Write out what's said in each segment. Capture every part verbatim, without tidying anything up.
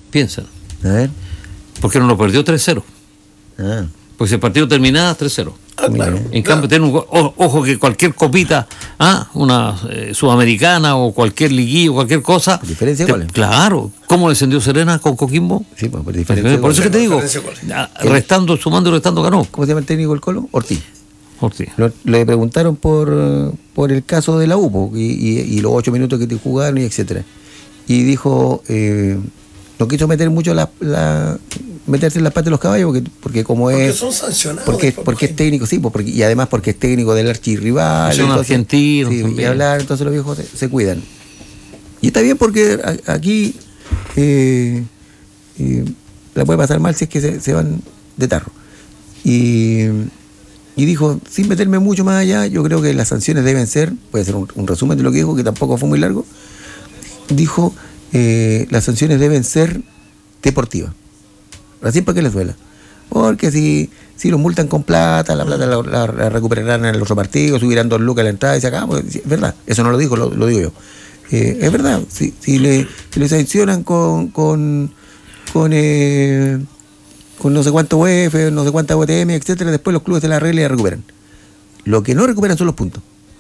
Piensan. A ver. Porque no lo perdió tres cero. Ah. Porque si el partido terminaba tres cero. Ah, claro. En claro. cambio, tiene un, o, ojo que cualquier copita, ah, una eh, sudamericana o cualquier liguillo, cualquier cosa. Diferencia de goles. Claro. ¿Cómo descendió Serena con Coquimbo? Sí, pues por diferencia de Por eso goles. que te digo, Diferencia de goles. ah, restando, sumando y restando ganó. ¿Cómo se llama el técnico del Colo? Ortiz. Ortiz. Lo- le preguntaron por, eh, por el caso de la U po, y, y, y los ocho minutos que te jugaron y etcétera. Y dijo, eh, no quiso meter mucho la, la meterse en las patas de los caballos porque, porque como Porque es son sancionados. porque, después, porque es pues. técnico, sí, pues, porque, y además porque es técnico del archirrival. Son entonces, argentinos sí, y también. hablar, entonces los viejos se, se cuidan. Y está bien porque a- aquí eh, eh, la puede pasar mal si es que se, se van de tarro. Y, y dijo, sin meterme mucho más allá, yo creo que las sanciones deben ser, puede ser un, un resumen de lo que dijo, que tampoco fue muy largo, dijo, eh, las sanciones deben ser deportivas. Así para que les duela. Porque si, si los multan con plata, la plata la, la- la recuperarán en el otro partido, subirán dos lucas a la entrada y se acaba. Pues, sí, es verdad, eso no lo dijo, lo, lo digo yo. Eh, es verdad, si, si, le, si le sancionan con con, con, eh, con no sé cuánto U E F, no sé cuánta U T M, etcétera, después los clubes se la arreglan y la recuperan. Lo que no recuperan son los puntos.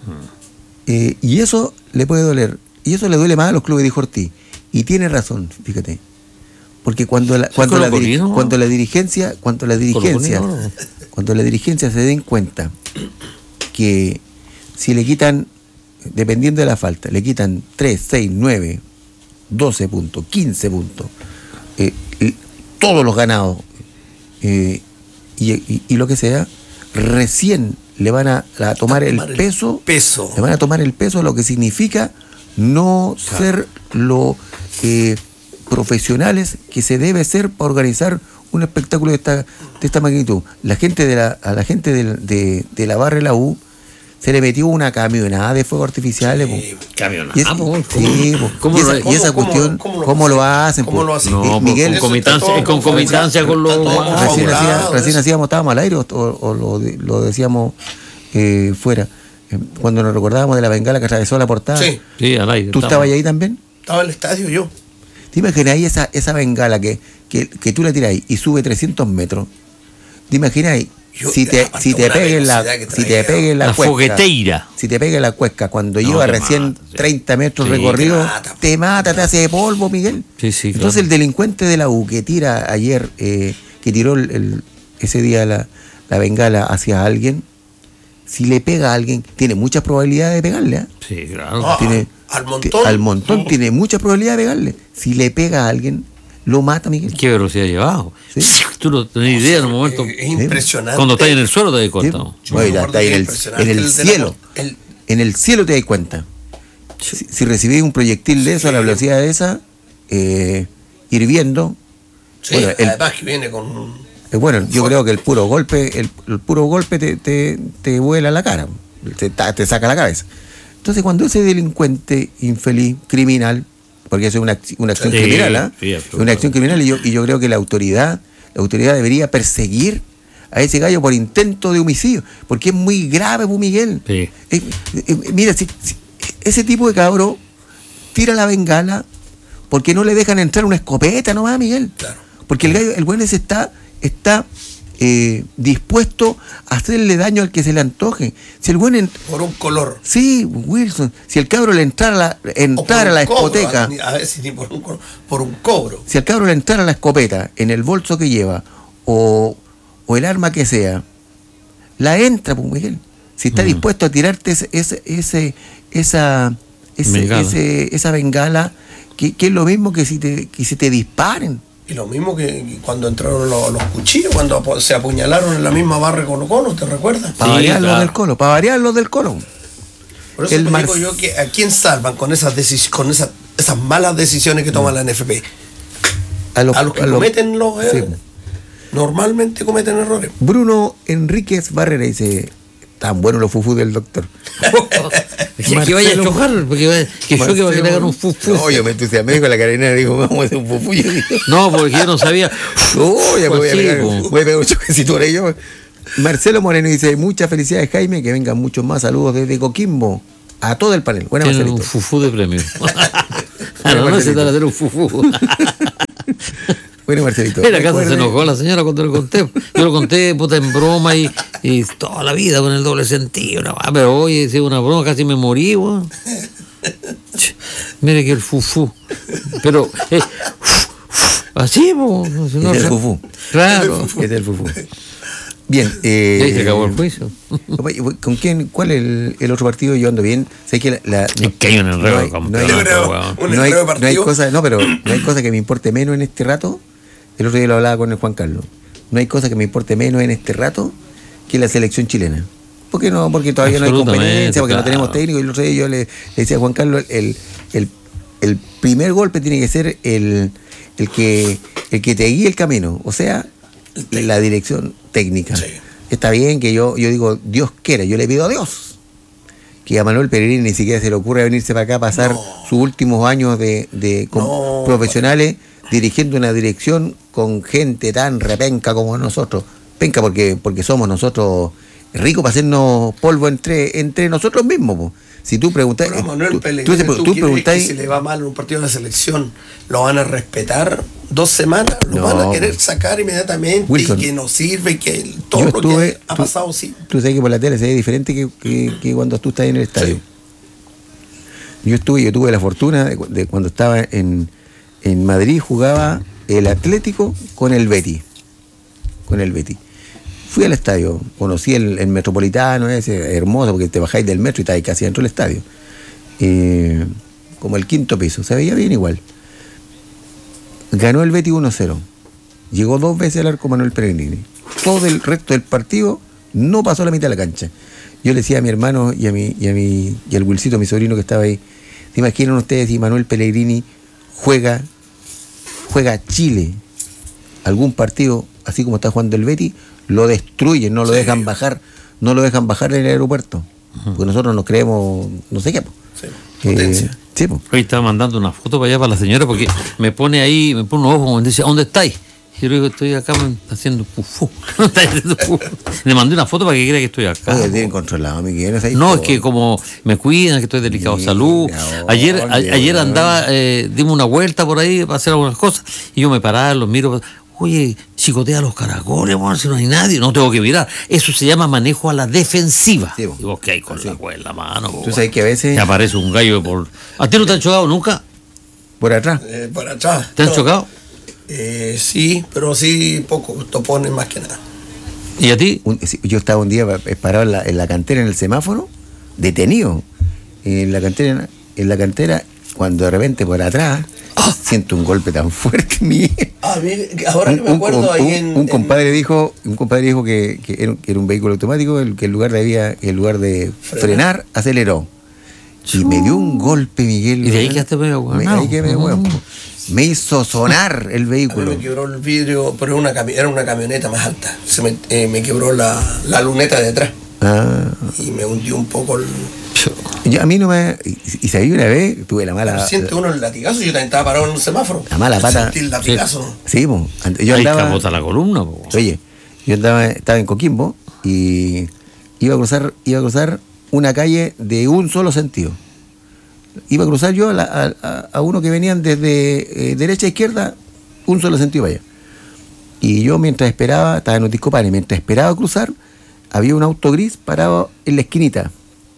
Eh, y eso le puede doler. Y eso le duele más a los clubes, dijo Ortiz. Y tiene razón, fíjate. Porque cuando la, cuando la, diri- colocolino? cuando la dirigencia, cuando la dirigencia, Colocolino. cuando la dirigencia se den cuenta que si le quitan, dependiendo de la falta, le quitan tres, seis, nueve, doce puntos, quince puntos, eh, y todos los ganados, eh, y, y- y lo que sea, recién le van a, a tomar el Tomar el peso, peso. le van a tomar el peso de lo que significa no Claro. ser lo eh, profesionales que se debe ser para organizar un espectáculo de esta, de esta magnitud. La gente de la, a la gente del- de, de la barra de la U se le metió una camionada de fuegos artificiales. po. Sí, camionada, Y es- po. sí, po. ¿Cómo y lo- esa, y esa cómo- cuestión, cómo lo ¿cómo lo hacen? hacen? ¿Cómo po? lo hacen? No, Eh, por Miguel, Eso concomitancia, está todo en concomitancia con los... está todo Ah, recién, confabulado, hacía- recién eso. hacíamos, estábamos al aire o, o lo, lo decíamos eh, fuera, eh, cuando nos recordábamos de la bengala que atravesó la portada. Sí. Sí, al aire. ¿Tú estabas ahí también? Estaba en el estadio yo. ¿Te imaginas ahí esa, esa bengala que, que, que tú la tiras ahí y sube trescientos metros? ¿Te imaginas ahí? Yo- Si te, aparte si te una pegue en la, velocidad que si te traía. pegue en la, La cuesca, fogueteira. si te pegue en la cuesca cuando No, lleva te recién mata, sí. treinta metros Sí, recorrido, te mata. te mata, te hace polvo, Miguel. Sí, sí, Entonces claro. el delincuente de la U que tira ayer, eh, que tiró el, el- ese día la, la bengala hacia alguien, si le pega a alguien, tiene muchas probabilidades de pegarle. ¿ah? Sí, claro. Ah, Tiene, al ti- montón. al montón No. tiene mucha probabilidad de pegarle. Si le pega a alguien, lo mata, Miguel. ¿Qué velocidad llevaba? Sí. Tú no tenés idea en el momento. Es, es impresionante. Cuando estás en el suelo te das Sí, cuenta. po. Yo No, me y la- acuerdo está ahí que en el, impresionante en el el de la- cielo. el- En el cielo te das cuenta. Si, si recibís un proyectil de eso a la velocidad de esa, eh, hirviendo. Sí, bueno, el- además que viene con... eh, bueno, yo creo que el puro golpe, el, el puro golpe te, te, te vuela la cara, te, ta- te saca la cabeza. Entonces, cuando ese delincuente infeliz, criminal, porque eso es una, acci- una acción Sí, criminal, ¿ah? sí, Es una acción criminal y yo, y yo creo que la autoridad, la autoridad debería perseguir a ese gallo por intento de homicidio, porque es muy grave, pues, Miguel. Sí. Eh, eh, mira, si, si ese tipo de cabro tira la bengala porque no le dejan entrar una escopeta nomás, Miguel. Claro. Porque el gallo, el buen ese está, está eh, dispuesto a hacerle daño al que se le antoje. Si el buen en- Por un color. sí, Wilson, si el cabro le entrara a la, O por entrara a la un cobro, escoteca, A, a veces ni por un cobro, por un cobro. si al cabro le entrara la escopeta en el bolso que lleva o, o el arma que sea, la entra, pues, Miguel. Si está Mm. dispuesto a tirarte ese, ese, ese- esa, ese- Bengala. ese- esa bengala, que, que es lo mismo que si te, que si te disparen. Y lo mismo que que cuando entraron los, los cuchillos, cuando apu- se apuñalaron en la misma barra con los conos, ¿te recuerdas? Para Sí, variar los claro. del colo, para variar los del colo. Por eso el te mar- digo yo que a quién salvan con esas decis- con esas, esas malas decisiones que toma la N F P. A los, A los que a los- cometen los sí. errores. Normalmente cometen errores. Bruno Enríquez Barrera dice, tan buenos los fufú del doctor. Que, que vaya a chocar, porque vaya- que choque para que le hagan un fufu. No, yo me entusiasmé con la carabinera y digo, vamos a hacer un fufú. Yo digo, No, porque yo no sabía. no, ya me voy a Sí, pegar, po. voy a pegar un choquecito ahora yo. Marcelo Moreno dice, muchas felicidades, Jaime, que vengan muchos más saludos desde Coquimbo a todo el panel. Buena, Tienen un Marcelito. fufu de premio. A la noche se trata de hacer un fufu. Bueno, Marcelito. En la casa recuerde- se enojó la señora cuando le conté. Yo lo conté, puta, en broma y, y toda la vida con el doble sentido. No, ah, pero oye, si una broma casi me morí, weón. Ch, Mire que el fufú. Pero, eh, así, po. Si no, Es el re- fufú. Claro. Es el fufú. Bien. Y ahí se Eh, acabó el juicio. Oye, ¿con quién? ¿Cuál es el, el otro partido? Yo ando bien. Sé que la, la- Es que hay un enredo no de hay- no hay- campeonato, Yo creo, weón. un no hay, enredo de no hay partido. cosa, no, pero no hay cosa que me importe menos en este rato. El otro día lo hablaba con el Juan Carlos. No hay cosa que me importe menos en este rato que la selección chilena. ¿Por qué no? Porque todavía no hay Absolutamente, competencia, porque no claro. tenemos técnico. Y el otro día yo le, le decía a Juan Carlos, el, el, el primer golpe tiene que ser el, el que el que te guíe el camino, o sea, la dirección técnica. Sí. Está bien que yo, yo digo, Dios quiera, yo le pido a Dios que a Manuel Pellegrini ni siquiera se le ocurra venirse para acá a pasar No. sus últimos años de, de con No, profesionales dirigiendo una dirección con gente tan repenca como nosotros. Penca porque, porque somos nosotros ricos para hacernos polvo entre, entre nosotros mismos. Po. Si tú preguntas, Pero Manuel tú, Pellegrini, tú, ¿tú, tú quieres preguntás, que si le va mal en un partido de la selección, lo van a respetar dos semanas? Lo No. van a querer sacar inmediatamente Wilson, y que no sirve y que todo yo lo estuve- que ha tú- pasado sí. tú sabes que por la tele se ve diferente que, que, que cuando tú estás en el estadio. Sí. Yo estuve, yo tuve la fortuna de, cu- de cuando estaba en, en Madrid, jugaba el Atlético con el Betis. Con el Betis. Fui al estadio, conocí el, el Metropolitano, ese hermoso, porque te bajáis del metro y estáis casi dentro del estadio. Eh, como el quinto piso, se veía bien igual. Ganó el Betis uno cero. Llegó dos veces al arco Manuel Pellegrini. Todo el resto del partido no pasó la mitad de la cancha. Yo le decía a mi hermano y a mi, y a mi, y al Wilcito, mi sobrino que estaba ahí, ¿se imaginan ustedes si Manuel Pellegrini juega, juega Chile algún partido así como está jugando el Betis? Lo destruyen, no lo Sí. dejan bajar, no lo dejan bajar en el aeropuerto. Porque nosotros nos creemos, no sé qué. po. Sí, Eh, potencia. sí, po. Hoy estaba mandando una foto para allá para la señora porque me pone ahí, me pone un ojo como dice, ¿dónde estáis? Y yo le digo, estoy acá man, haciendo pufú. Haciendo pufú. Le mandé una foto para que crea que estoy acá. Oye, po. tienen controlado, Miguel. No, sé, No, es po. que como me cuidan, que estoy delicado de Mira, salud. Ayer, a- oye, ayer weón. andaba, eh, dimos una vuelta por ahí para hacer algunas cosas. Y yo me paraba, los miro. Oye, chicotea los caracoles, bueno, si no hay nadie, no tengo que mirar. Eso se llama manejo a la defensiva. Sí, po. Y vos que hay con la cuerda en la mano. po, Tú sabes que a veces te aparece un gallo por. ¿A ti no te han chocado nunca? por atrás. Eh, por atrás. ¿Te han No. chocado? Eh, sí, pero sí poco, topones más que nada. ¿Y a ti? Un- sí, yo estaba un día pa- parado en la, en la cantera en el semáforo, detenido. En la cantera, en la cantera, cuando de repente por atrás siento un golpe tan fuerte, Miguel. Ah, mire, ahora que me Un- acuerdo un- ahí un- en. un en- compadre dijo, un compadre dijo que, que era, un- que era un vehículo automático, el, que en lugar de había, en lugar de Frenar. frenar, aceleró. Y me dio un golpe, Miguel. Y de ahí quedaste medio Me- hueonao. ahí quedé medio hueón, po. Me hizo sonar el A mí vehículo. me quebró el vidrio, pero era una, cami- era una camioneta más alta. Se me, eh, me quebró la, la luneta de atrás Ah, y me hundió un poco el. yo- a mí no me. Y, y sabía una vez, tuve la mala. Siente uno el latigazo, yo también estaba parado en un semáforo. La mala pata. Sentí el latigazo. Sí, po. Ant- yo Ahí andaba. capota la columna. Po. Oye, yo andaba, estaba en Coquimbo y iba a cruzar, iba a cruzar una calle de un solo sentido. Iba a cruzar yo a, la- a- a uno que venían desde eh, derecha a izquierda, un solo sentido para allá. Y yo mientras esperaba, estaba en un disco pane, mientras esperaba cruzar, había un auto gris parado en la esquinita.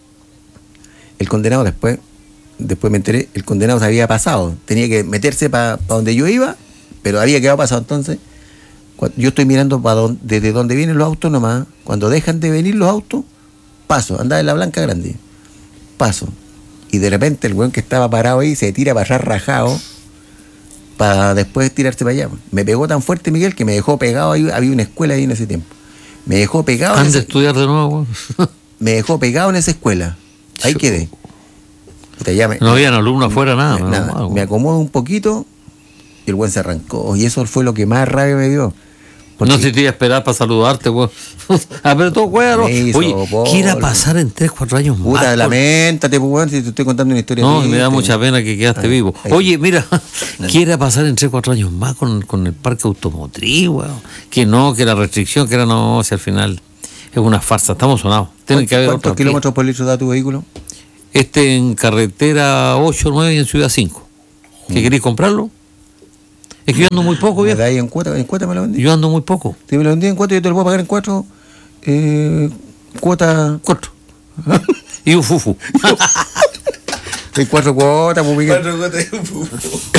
El condenado después, después me enteré, el condenado se había pasado. Tenía que meterse para donde yo iba, pero había quedado pasado entonces. Cuando yo estoy mirando para don- desde donde vienen los autos nomás. Cuando dejan de venir los autos, paso, andaba en la Blanca Grande. Paso. Y de repente el weón que estaba parado ahí se tira para atrás rajado para después tirarse para allá. Me pegó tan fuerte, Miguel, que me dejó pegado ahí. Había una escuela ahí en ese tiempo. Me dejó pegado en Han de ese- estudiar de nuevo. me dejó pegado en esa escuela. Ahí quedé. Puta, ya me- No habían alumnos afuera, nada. me, menos nada, mal, po. me acomodo un poquito y el buen se arrancó. Y eso fue lo que más rabia me dio. Porque- No sé si te iba a esperar para saludarte, weón. Ah, pero todo cuero. Me hizo Oye, polvo. ¿qué irá a pasar en tres, cuatro años más? Puta, por- lamentate, pues, weón, si te estoy contando una historia. No, me da triste. mucha pena que quedaste Ah, vivo. ahí. Oye, mira, ¿qué irá a pasar en tres, cuatro años más con, con el parque automotriz, weón? Que no, que la restricción, que era no, si al final es una farsa. Estamos sonados. Tienen que haber ¿Cuántos otros kilómetros por litro da tu vehículo? Este en carretera ocho, nueve y en ciudad cinco. Mm. ¿Qué queréis comprarlo? Es que yo ando muy poco, ¿Me viejo. da ahí en cuota? ¿En cuota me lo vendí? Yo ando muy poco. Si me lo vendí en cuatro, yo te lo puedo pagar en cuatro. Eh, cuota. Cuatro. Y un fufu. En cuatro cuotas, pues, Miguel. Cuatro gotas de fufu.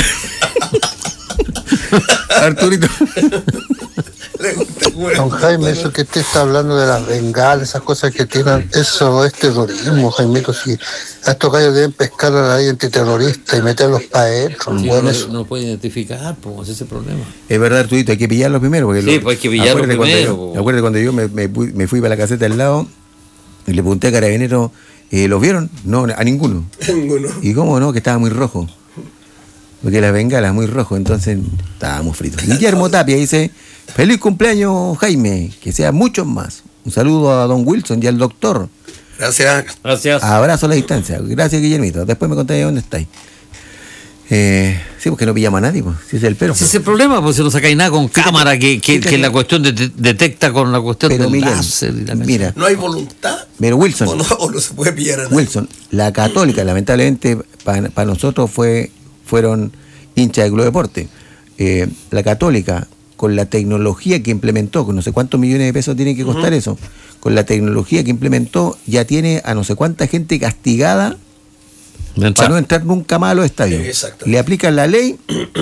Arturito. Le gusta jugar. Don Jaime, eso que usted está hablando de las bengalas, esas cosas que tiran, eso es terrorismo, Jaimito. Si a estos gallos deben pescar a la ley antiterrorista y meterlos para adentro. Sí, Bueno, no, eso. no lo puede identificar, pues ese es el problema. Es verdad, Arturito, hay que pillarlo primero. Porque Sí, lo- pues hay que pillarlo acuérdate primero, Cuando, po. acuérdate cuando yo me, me, pu- me fui para la caseta al lado y le pregunté a Carabineros, eh, ¿los vieron? No, a ninguno. Ninguno. ¿Y cómo no? Que estaba muy rojo. Porque la bengala es muy rojo, entonces estábamos fritos. Guillermo Tapia dice, feliz cumpleaños, Jaime, que sea muchos más. Un saludo a don Wilson y al doctor. Gracias. Gracias. Abrazo a la distancia. Gracias, Guillermito. Después me contáis dónde estáis. Eh, sí, porque no pillamos a nadie, pues. Si ese es el pero. Ese es el problema, pues si no sacáis nada con cámara que, que, fíjate. que la cuestión de- de- detecta con la cuestión Pero, del Miguel, láser y la mira, No hay voluntad. pero Wilson, O no, o no se puede pillar a nadie. Wilson, la Católica, lamentablemente, para nosotros fue fueron hinchas de Globo Deporte. Eh, la Católica, con la tecnología que implementó, con no sé cuántos millones de pesos tiene que costar eso, con la tecnología que implementó, ya tiene a no sé cuánta gente castigada de entrar. para no entrar nunca más a los estadios. Exactamente. Le aplican la ley,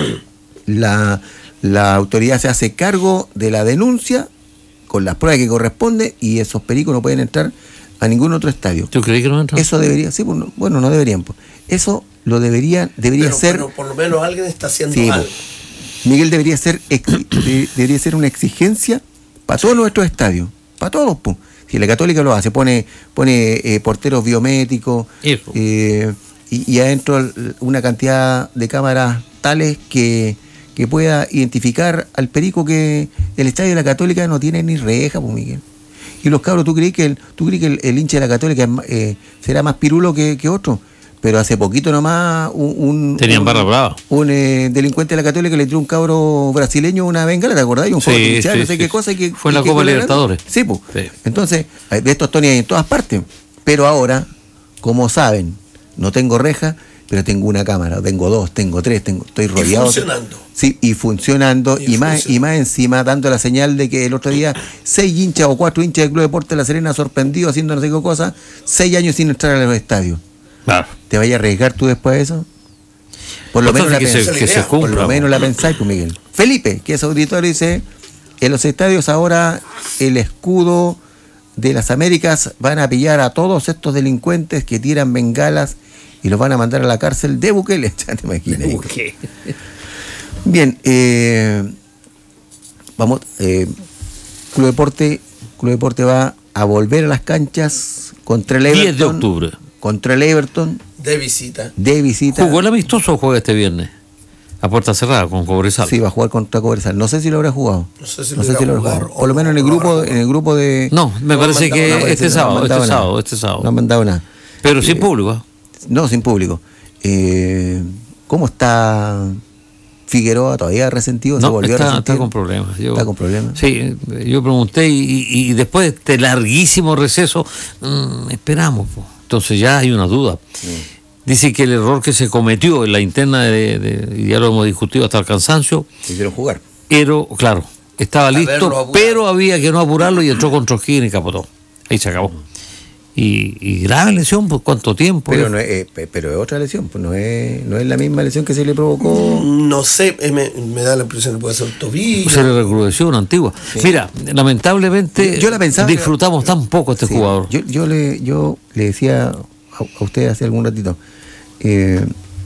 la, la autoridad se hace cargo de la denuncia con las pruebas que corresponde y esos pericos no pueden entrar a ningún otro estadio. ¿Tú crees que no entra? Eso debería, sí, bueno, bueno, no deberían. pues. Eso lo debería, debería Pero, ser. pero por lo menos alguien está haciendo Sí, algo. pues, Miguel, debería ser ex- de- debería ser una exigencia para todos nuestros estadios, para todos. pues. Si la Católica lo hace, pone pone eh, porteros biométricos Eso. eh, y, y adentro l- una cantidad de cámaras tales que, que pueda identificar al perico que el estadio de la Católica no tiene ni reja, pues, Miguel. Y los cabros, ¿tú crees que el, tú crees que el, el hincha de la Católica es ma- eh, será más pirulo que, que otro? Pero hace poquito nomás un, un, Tenían un- barra brava. un eh, delincuente de la Católica le tiró un cabro brasileño una bengala, ¿te acordás? Y un Sí, juego de sí, no sé sí. qué cosa. y que, Fue en la y que Copa gol era- Libertadores. Sí, pues. Sí. Entonces, eh, de estos Tony hay en todas partes. Pero ahora, como saben, no tengo reja, pero tengo una cámara, tengo dos, tengo tres, tengo, estoy rodeado. funcionando. Sí, y funcionando, Y y, más, funcionando. y más encima dando la señal de que el otro día seis hinchas o cuatro hinchas del Club Deporte de La Serena sorprendidos haciendo no sé qué cosa, seis años sin entrar a los estadios. Claro. ¿Te vayas a arriesgar tú después de eso? Por lo menos la que se, pensáis. que se Por Por cumpla. lo menos la pensáis, pues, Miguel. Felipe, que es auditorio, dice, en los estadios ahora el escudo de las Américas van a pillar a todos estos delincuentes que tiran bengalas y los van a mandar a la cárcel de Bukele. Ya te imaginas. hijo. ¿Qué? Bien, eh, vamos, eh, Club Deporte, Club Deporte va a volver a las canchas contra el Everton. diez de octubre. Contra el Everton De visita. de visita. ¿Jugó el amistoso o juega este viernes? A puerta cerrada, con Cobresal. Sí, va a jugar contra Cobresal. No sé si lo habrá jugado. No sé si No lo sé irá si lo a habrá jugar jugado. o Por lo menos en el no lo grupo, habrá en el grupo de. No, me No parece han que mandado nada, este no han sábado, mandado este nada. sábado, este sábado. No han mandado nada. Pero sin público. ¿eh? No, sin público. Eh, ¿Cómo está Figueroa? ¿Todavía resentido? ¿Se No, volvió a está, resentir? está con problemas. Yo- ¿Está con problemas? Sí, yo pregunté y, y- y después de este larguísimo receso, mm, esperamos. Po. Entonces ya hay una duda. Dice que el error que se cometió en la interna, de, de- y ya lo hemos discutido hasta el cansancio, Quisieron jugar. pero, claro, estaba Haberlo listo, apurado. pero había que no apurarlo y entró contra O'Higgins y capotó. Ahí se acabó. Y, y grave lesión, ¿por cuánto tiempo? Pero, no es, eh, pe- pero es otra lesión, pues no es, no es la misma lesión que se le provocó. No sé, eh, me, me da la impresión que puede ser tobillo. Se le recrudeció una antigua. Mira, lamentablemente Yo- yo la pensaba- disfrutamos tan poco este Sí, jugador. Yo, yo, le, yo le decía a, a usted hace algún ratito, eh,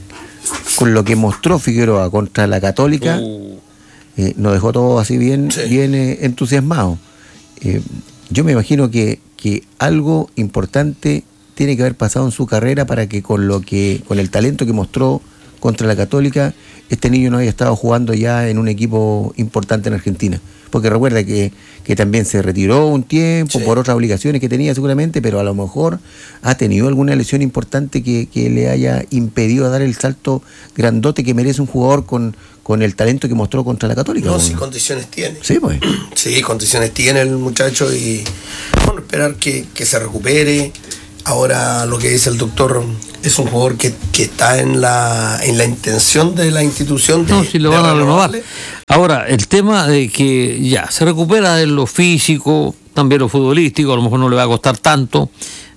con lo que mostró Figueroa contra la Católica, eh, nos dejó todos así bien, Sí. bien eh, entusiasmados. Eh, yo me imagino que, que algo importante tiene que haber pasado en su carrera para que con lo que, con el talento que mostró contra la Católica, este niño no haya estado jugando ya en un equipo importante en Argentina. Porque recuerda que, que también se retiró un tiempo Sí. por otras obligaciones que tenía seguramente, pero a lo mejor ha tenido alguna lesión importante que, que le haya impedido dar el salto grandote que merece un jugador con, con el talento que mostró contra la Católica. No, ¿no? si condiciones tiene. Sí, pues. Sí, condiciones tiene el muchacho y bueno, esperar que, que se recupere. Ahora lo que dice el doctor es un jugador que, que está en la en la intención de la institución de, no, si lo de van a renovar. renovarle. Ahora, el tema de que ya se recupera en lo físico, también lo futbolístico, a lo mejor no le va a costar tanto,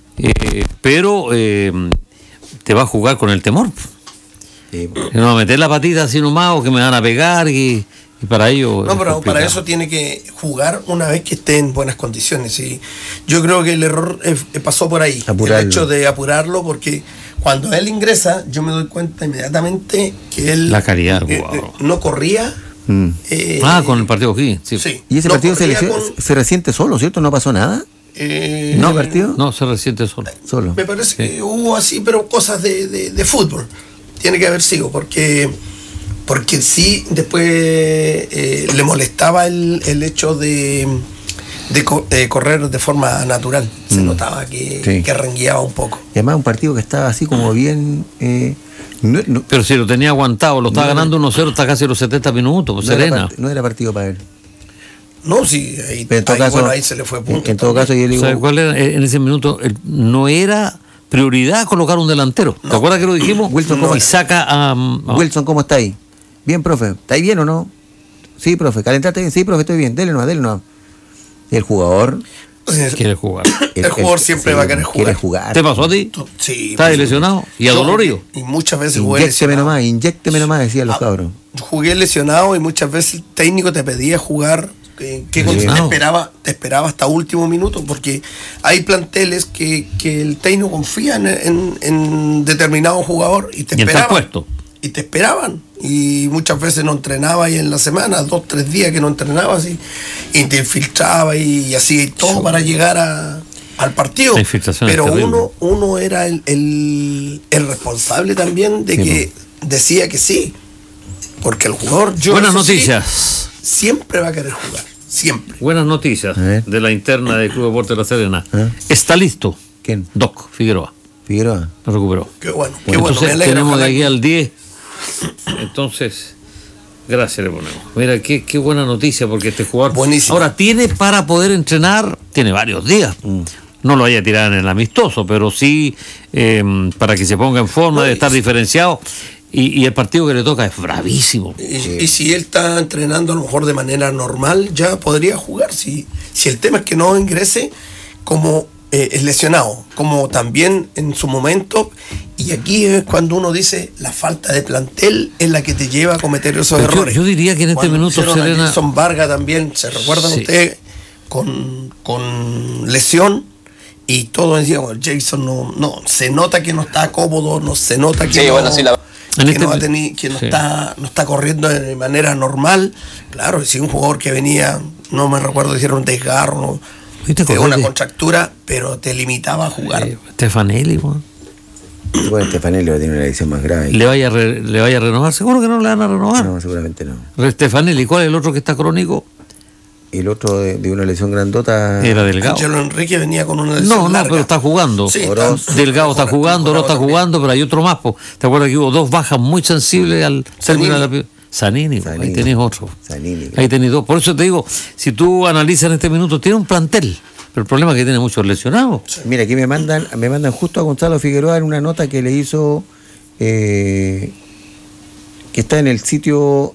eh, pero eh, te va a jugar con el temor. Sí. Que no va a meter la patita así nomás o que me van a pegar y, y para ello. No, es pero complicado. para eso tiene que jugar una vez que esté en buenas condiciones. Y yo creo que el error eh, pasó por ahí. Apurarlo. El hecho de apurarlo, porque cuando él ingresa, yo me doy cuenta inmediatamente que él La calidad, eh, wow. eh, no corría. Mm. eh, Ah, con el partido aquí, sí. sí, Y ese no partido se, corría lesiona- con- se resiente solo, ¿cierto? ¿No pasó nada? eh, ¿En ese partido? No, se resiente solo. Solo. Me parece Sí. que hubo así, pero cosas de, de, de fútbol. Tiene que haber sido, porque porque sí, después eh, le molestaba el, el hecho de, de co- eh, correr de forma natural. Se Mm. notaba que, Sí. que rengueaba un poco. Y además un partido que estaba así como bien... eh, no, no- Pero si lo tenía aguantado, lo estaba No, ganando uno cero hasta casi los setenta minutos, pues no era Serena. part- no era partido para él. No, sí, ahí, Pero en todo ahí, caso, bueno, ahí se le fue punto. en todo caso, yo le digo, ¿Sabes cuál era? En ese minuto el- no era prioridad colocar un delantero. ¿Te No. acuerdas que lo dijimos? Wilson, No, ¿cómo- y saca a, a- Wilson, ¿cómo está ahí? Bien, profe. ¿Está ahí bien o no? Sí, profe. ¿Calentaste bien? Sí, profe, estoy bien. Dele no, dele no. Y el jugador... Entonces, quiere jugar. El jugador siempre va a querer Quiere jugar. jugar. ¿Te pasó a ti? sí, ¿Estás pues, lesionado? ¿Y yo- adolorido? Y muchas veces jugué Inyécteme lesionado. nomás, inyécteme nomás, decían los Ah, cabros. Jugué lesionado y muchas veces el técnico te pedía jugar, que, que te, Lesionado. esperaba, te esperaba hasta último minuto, porque hay planteles que, que el técnico confía en, en- en determinado jugador y te Y está esperaban. puesto. Y te esperaban. Y muchas veces no entrenabas y en la semana, dos, tres días que no entrenabas y, y te infiltraba y, así y todo para llegar a, al partido. La infiltración es Pero terrible. uno, uno era el, el, el responsable también de Sí, que decía que sí. Porque el jugador, yo Buenas eso sí, noticias. siempre va a querer jugar. Siempre. Buenas noticias A ver. de la interna del Club Deportes de La Serena. ¿Ah? Está listo. ¿Quién? Doc Figueroa. Figueroa. Lo recuperó. Qué bueno. Qué Bueno, bueno. entonces Me alegra, tenemos de ojalá aquí que- al diez. Entonces, gracias le ponemos. Mira, qué, qué buena noticia porque este jugador... Buenísimo. Ahora, tiene para poder entrenar, tiene varios días. No lo haya tirado en el amistoso, pero sí eh, para que se ponga en forma No, de y- estar diferenciado. Y, y el partido que le toca es bravísimo. Y, y si él está entrenando a lo mejor de manera normal, ya podría jugar. Si, si el tema es que no ingrese como eh, es lesionado, como también en su momento. Y aquí es cuando uno dice la falta de plantel es la que te lleva a cometer esos Pero yo- errores. yo diría que en este Cuando minuto pusieron a Serena- Jason Vargas también, ¿se recuerdan Sí. ustedes? Con, con lesión. Y todos decían, bueno, Jason no, no, se nota que no está cómodo, no se nota que Sí, no, bueno, sí, la- En que, este no, ha mi- teni- que no sí. está no está corriendo de manera normal. Claro, si un jugador que venía, no me recuerdo si era un desgarro, no, ¿Viste de cómo una de- contractura, pero te limitaba a jugar. Eh, Stefanelli, weón. Bueno, Estefanelli va a tener una lesión más grave. le vaya a re- le vaya a renovar, seguro que no le van a renovar. No, seguramente no. Re- Stefanelli, ¿cuál es el otro que está crónico? Y el otro de, de una lesión grandota. Era Delgado. Angelo Enrique venía con una lesión No, no, larga. pero está jugando. Sí, Oroz. está- Delgado está mejorando, jugando, no está mejorando jugando, pero hay otro más. Po. ¿Te acuerdas que hubo dos bajas muy sensibles al término de la pi- Zanini, po, ahí Zanini. tenés otro. Zanini. Ahí tenés dos. Por eso te digo, si tú analizas en este minuto, tiene un plantel, pero el problema es que tiene muchos lesionados. Mira, aquí me mandan, me mandan justo a Gonzalo Figueroa en una nota que le hizo, eh, que está en el sitio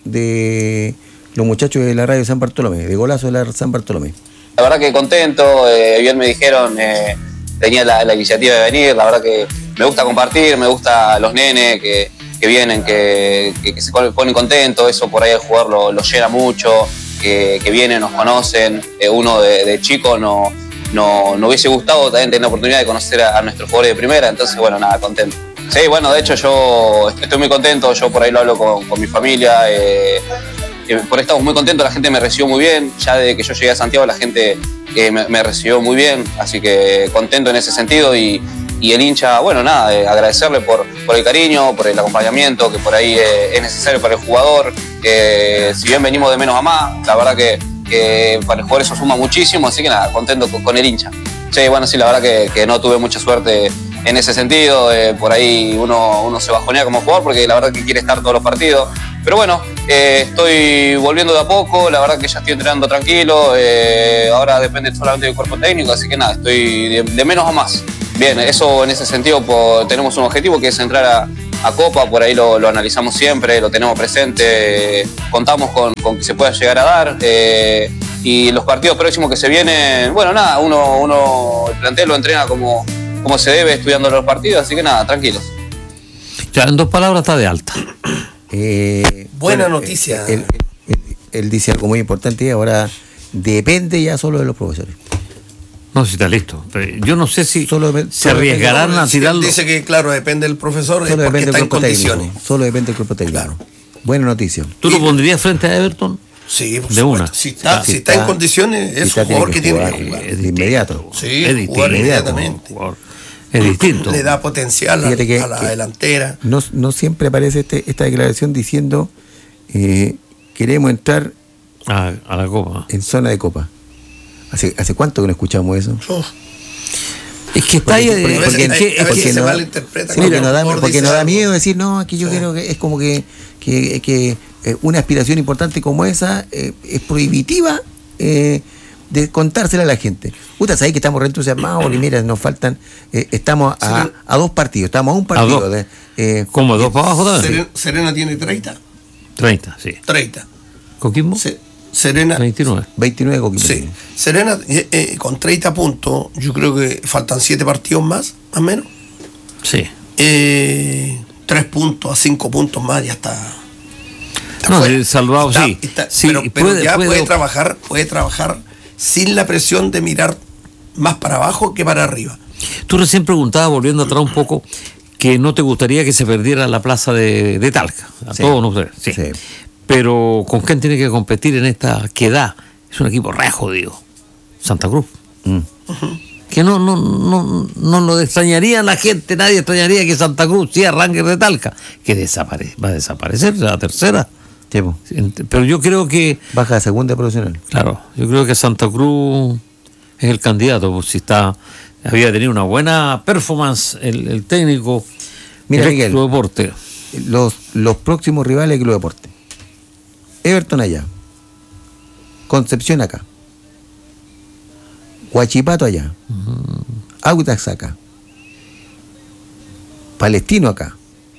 de los muchachos de la radio San Bartolomé, de Golazo de la San Bartolomé. La verdad que contento, eh, bien me dijeron, eh, tenía la, la iniciativa de venir, la verdad que me gusta compartir, me gusta los nenes que, que vienen, que, que, que se ponen contentos, eso por ahí el jugador lo, lo llena mucho, que, que vienen, nos conocen, eh, uno de, de chico no, no, no hubiese gustado también tener la oportunidad de conocer a, a nuestros jugadores de primera, entonces bueno, nada, contento. Sí, bueno, de hecho yo estoy muy contento, yo por ahí lo hablo con, con mi familia, eh, Eh, por ahí estamos muy contentos, la gente me recibió muy bien, ya desde que yo llegué a Santiago la gente eh, me, me recibió muy bien, así que contento en ese sentido y, y el hincha, bueno, nada, eh, agradecerle por, por el cariño, por el acompañamiento que por ahí eh, es necesario para el jugador, eh, si bien venimos de menos a más, la verdad que, que para el jugador eso suma muchísimo, así que nada, contento con, con el hincha. Sí, bueno, sí, la verdad que, que no tuve mucha suerte en ese sentido, eh, por ahí uno, uno se bajonea como jugador porque la verdad que quiere estar todos los partidos. Pero bueno, eh, estoy volviendo de a poco, la verdad que ya estoy entrenando tranquilo, eh, ahora depende solamente del cuerpo técnico, así que nada, estoy de, de menos a más. bien, eso en ese sentido po, tenemos un objetivo que es entrar a, a Copa, por ahí lo, lo analizamos siempre, lo tenemos presente, eh, contamos con, con que se pueda llegar a dar. Eh, y los partidos próximos que se vienen, bueno, nada, uno, uno el plantel lo entrena como, como se debe, estudiando los partidos, así que nada, tranquilos. Ya, en dos palabras está de alta. Eh, Buena bueno, noticia. Él, él- él dice algo muy importante y ahora depende ya solo de los profesores. No sé si está listo. Pero yo no sé si Solo dep- se solo arriesgarán No, a si él tirarlo. dice que, claro, depende del profesor, es Solo porque depende está del en cuerpo condiciones. técnico. Solo depende del cuerpo técnico. Claro. Buena noticia. ¿Tú lo Y- pondrías frente a Everton? Sí, por De supuesto. una. Si está, Si si está, está- en condiciones, si es está, un jugador tiene que que tiene jugar. que jugar. Es De distinto. inmediato. Sí, es jugar distinto. inmediatamente. Jugador. Es distinto. Le da potencial a, Fíjate que- a la que- delantera. No, no siempre aparece este, esta declaración diciendo eh, queremos entrar A, a la Copa. en zona de copa. ¿Hace, ¿Hace cuánto que no escuchamos eso? Uf, Es que está ahí. Porque- eh, porque- es a que- veces- a es veces que- se no- malinterpreta. Sí, cuando porque el nos da, jugador porque dice nos da algo. miedo decir, no, aquí yo Sí. creo que es como que, que, que, eh, una aspiración importante como esa eh, es prohibitiva eh, de contársela a la gente. Puta, sabéis que estamos reentusiasmados y mira, nos faltan, eh, estamos a, Sí. a dos partidos, estamos a un partido. dos. De, eh, Como dos para abajo también. Serena, Serena tiene treinta. treinta, sí. treinta. ¿Coquimbo? Se- Serena. veintinueve. veintinueve Coquimbo. Sí. Serena eh, eh, con treinta puntos, yo creo que faltan siete partidos más, más o menos. Sí. Eh, tres puntos a cinco puntos más, ya está. está No, fuera. eh, salvado, Está- sí. está- Sí, pero pero puede- ya puede- puede trabajar, puede trabajar sin la presión de mirar más para abajo que para arriba. Tú recién preguntabas, volviendo atrás un poco, que no te gustaría que se perdiera la plaza de, de Talca. A Sí. todos nosotros. Sí. Sí. Pero ¿con quién tiene que competir en esta quedad? Es un equipo re jodido. Santa Cruz. Mm. Que no, no, no, no lo extrañaría la gente, nadie extrañaría que Santa Cruz sí arranque de Talca, que desapare, va a desaparecer la tercera. Sí, po. Pero yo creo que, Baja a segunda profesional. claro, yo creo que Santa Cruz es el candidato, pues si está, había tenido una buena performance el, el técnico. Mira, el Miguel. Club Deporte. Los, los próximos rivales del Club Deporte. Everton allá. Concepción acá. Huachipato allá. Audax acá. Palestino acá.